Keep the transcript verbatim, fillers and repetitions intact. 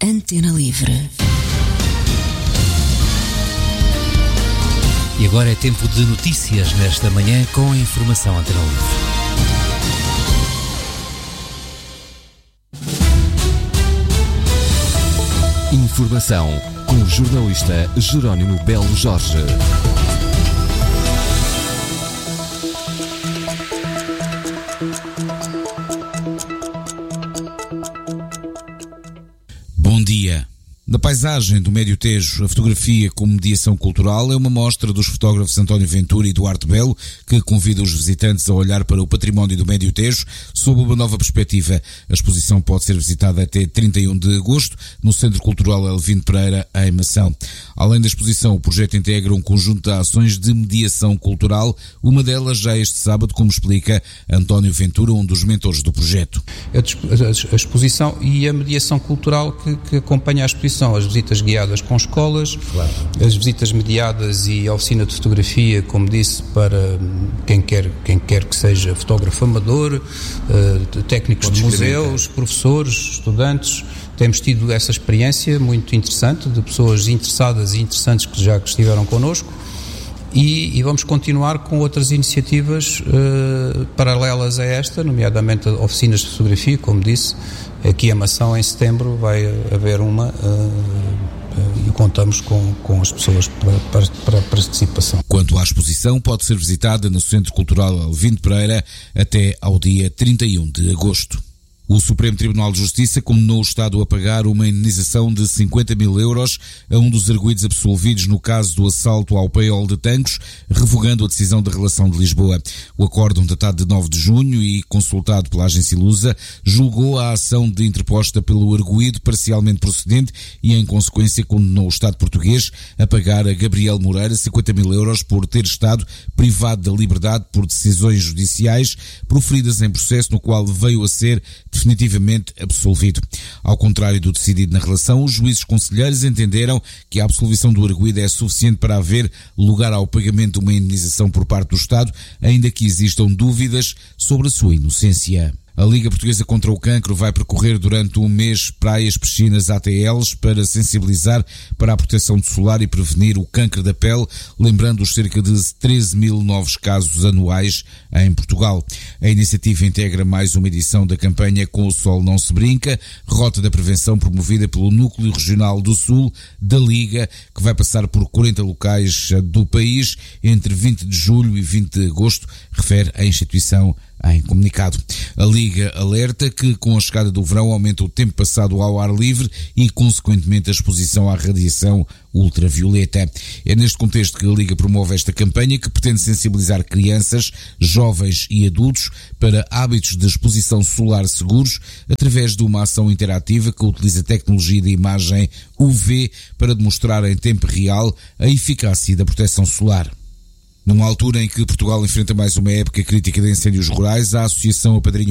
Antena Livre. E agora é tempo de notícias nesta manhã com a informação Antena Livre. Informação com o jornalista Jerónimo Belo Jorge. Bom dia. Na paisagem do Médio Tejo, a fotografia como mediação cultural é uma mostra dos fotógrafos António Ventura e Duarte Belo, que convida os visitantes a olhar para o património do Médio Tejo sob uma nova perspectiva. A exposição pode ser visitada até trinta e um de agosto no Centro Cultural Elvino Pereira, em Mação. Além da exposição, o projeto integra um conjunto de ações de mediação cultural, uma delas já este sábado, como explica António Ventura, um dos mentores do projeto. A exposição e a mediação cultural que, que acompanha a exposição. São as visitas guiadas com escolas, claro. As visitas mediadas e a oficina de fotografia, como disse, para quem quer, quem quer que seja fotógrafo amador, uh, técnicos de museus, professores, estudantes. Temos tido essa experiência muito interessante de pessoas interessadas e interessantes que já estiveram connosco. E, e vamos continuar com outras iniciativas uh, paralelas a esta, nomeadamente oficinas de fotografia, como disse, aqui em Mação em setembro vai haver uma uh, uh, e contamos com, com as pessoas para, para, para participação. Quanto à exposição, pode ser visitada no Centro Cultural Elvino Pereira até ao dia trinta e um de agosto. O Supremo Tribunal de Justiça condenou o Estado a pagar uma indenização de cinquenta mil euros a um dos arguidos absolvidos no caso do assalto ao paiol de Tancos, revogando a decisão da Relação de Lisboa. O acórdão, datado de nove de junho e consultado pela agência Lusa, julgou a ação de interposta pelo arguido parcialmente procedente e, em consequência, condenou o Estado português a pagar a Gabriel Moreira cinquenta mil euros por ter estado privado da liberdade por decisões judiciais proferidas em processo no qual veio a ser definitivamente absolvido. Ao contrário do decidido na relação, os juízes conselheiros entenderam que a absolvição do arguido é suficiente para haver lugar ao pagamento de uma indenização por parte do Estado, ainda que existam dúvidas sobre a sua inocência. A Liga Portuguesa contra o Cancro vai percorrer durante um mês praias, piscinas, A T Ls para sensibilizar para a proteção do solar e prevenir o cancro da pele, lembrando os cerca de treze mil novos casos anuais em Portugal. A iniciativa integra mais uma edição da campanha Com o Sol Não Se Brinca, rota da prevenção promovida pelo Núcleo Regional do Sul da Liga, que vai passar por quarenta locais do país entre vinte de julho e vinte de agosto, refere a instituição em comunicado. A Liga alerta que com a chegada do verão aumenta o tempo passado ao ar livre e, consequentemente, a exposição à radiação ultravioleta. É neste contexto que a Liga promove esta campanha que pretende sensibilizar crianças, jovens e adultos para hábitos de exposição solar seguros através de uma ação interativa que utiliza tecnologia de imagem U V para demonstrar em tempo real a eficácia da proteção solar. Numa altura em que Portugal enfrenta mais uma época crítica de incêndios rurais, a Associação Apadrinho